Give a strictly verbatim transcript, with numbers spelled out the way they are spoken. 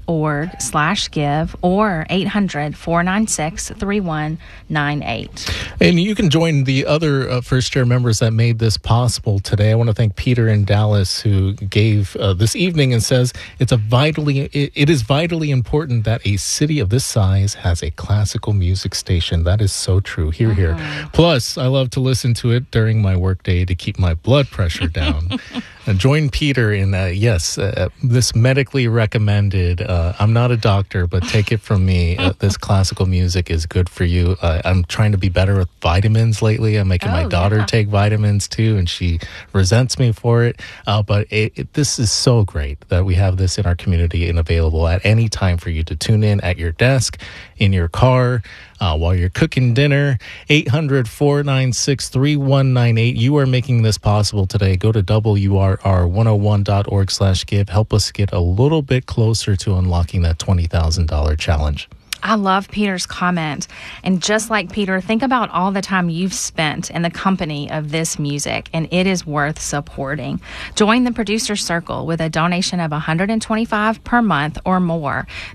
org slash give or eight hundred, four nine six, three one nine eight. And you can join the other uh, First Chair members that made this possible today. I want to thank Peter in Dallas, who gave uh, this evening and says it's a vitally it, it is vitally important that a city of this size has a classical music station. That is so true. Hear, hear. Uh-huh. Plus, I love to listen to it during my workday to keep my blood pressure down. And join Peter in, uh, yes, uh, this medically recommended, uh, I'm not a doctor, but take it from me, uh, this classical music is good for you. Uh, I'm trying to be better with vitamins lately. I'm making Oh, my daughter yeah. take vitamins too, and she resents me for it. Uh, but it, it, this is so great that we have this in our community and available at any time for you to tune in at your desk, in your car, uh, while you're cooking dinner. Eight hundred, four nine six, three one nine eight. You are making this possible today. Go to W R R one oh one dot org slash give. Help us get a little bit closer to unlocking that twenty thousand dollars challenge. I love Peter's comment. And just like Peter, think about all the time you've spent in the company of this music, and it is worth supporting. Join the Producer Circle with a donation of one hundred twenty-five dollars per month or more.